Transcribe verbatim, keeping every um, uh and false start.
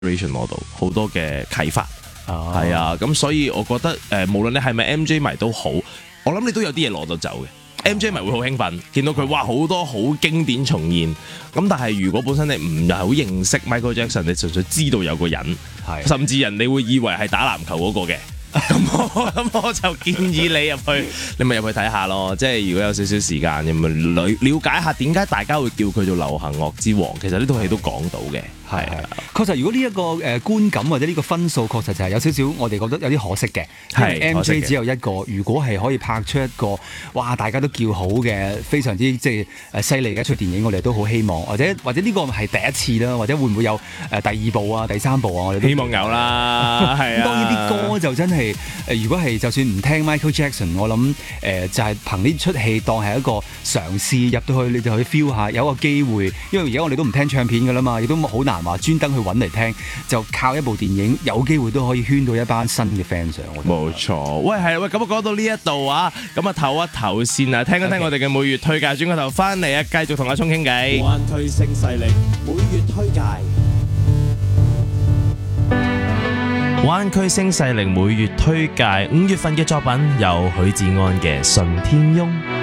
inspiration 攞到好多嘅啟發，係、 哦、 啊，咁所以我覺得誒、呃，無論你係咪 M J 迷都好，我諗你都有啲嘢攞到走嘅。M J 迷會好興奮，見到佢哇好多好經典重現。咁但係如果本身你唔係好認識 Michael Jackson，你純粹知道有個人，甚至人你會以為係打籃球嗰個嘅。咁我咁我就建議你入去，你咪入去睇下咯。即係如果有少少時間，咁咪了了解下點解大家會叫佢做流行樂之王。其實呢套戲都講到嘅。係啊， 確實如果呢一個誒觀感或者呢個分數，確實就係有少少我哋覺得有啲可惜嘅。因為 M J 只有一個，如果係可以拍出一個哇大家都叫好嘅非常之即係誒犀利嘅一出電影，我哋都好希望，或者或者呢個係第一次啦，或者會唔會有誒第二部啊、第三部啊？我哋都希望有啦，係啊。 當然啲歌就真係誒，如果係就算唔聽 Michael Jackson，我諗誒、呃、就係、是、憑呢出戲當係一個嘗試入到去，你就去 feel 下，有一個機會。因為而家我哋都唔聽唱片㗎啦嘛，亦都好難話專登去揾嚟聽，就靠一部電影有機會都可以圈到一班新嘅 fans 上。 冇錯，喂係喂，咁啊講到呢一度啊，咁啊唞一唞先啊，聽一聽我哋嘅每月推介，轉個頭翻嚟啊，繼續同阿聰傾偈。 灣區新勢力每月推介。 灣區新勢力每月推介五月份嘅作品有許志安嘅《順天翁》。